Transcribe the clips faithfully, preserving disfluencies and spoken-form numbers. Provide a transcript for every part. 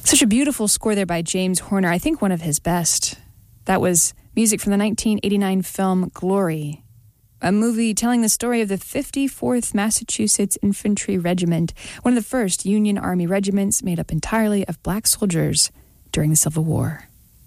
Such a beautiful score there by James Horner, I think one of his best. That was music from the nineteen eighty-nine film Glory, a movie telling the story of the fifty-fourth Massachusetts Infantry Regiment, one of the first Union Army regiments made up entirely of black soldiers during the Civil War.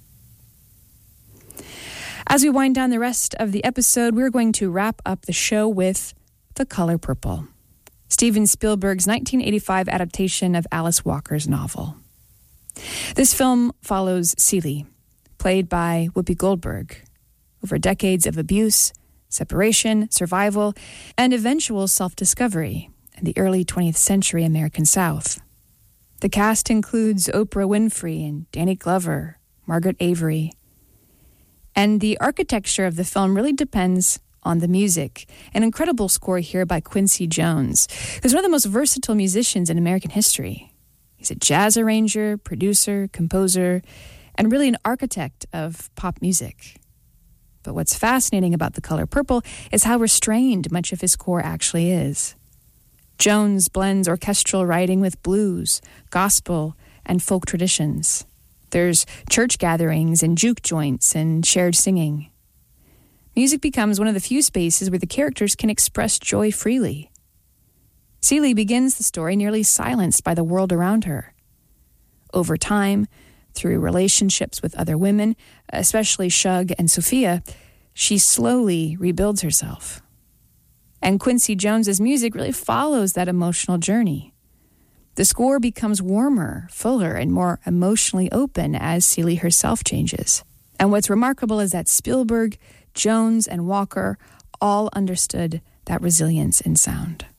As we wind down the rest of the episode, we're going to wrap up the show with The Color Purple, Steven Spielberg's nineteen eighty-five adaptation of Alice Walker's novel. This film follows Celie, played by Whoopi Goldberg, over decades of abuse, separation, survival, and eventual self-discovery in the early twentieth century American South. The cast includes Oprah Winfrey and Danny Glover, Margaret Avery. And the architecture of the film really depends on the music. An incredible score here by Quincy Jones, who's one of the most versatile musicians in American history. He's a jazz arranger, producer, composer, and really an architect of pop music. But what's fascinating about The Color Purple is how restrained much of his score actually is. Jones blends orchestral writing with blues, gospel, and folk traditions. There's church gatherings and juke joints and shared singing. Music becomes one of the few spaces where the characters can express joy freely. Celie begins the story nearly silenced by the world around her. Over time, through relationships with other women, especially Shug and Sophia, she slowly rebuilds herself. And Quincy Jones's music really follows that emotional journey. The score becomes warmer, fuller, and more emotionally open as Celie herself changes. And what's remarkable is that Spielberg, Jones, and Walker all understood that resilience in sound.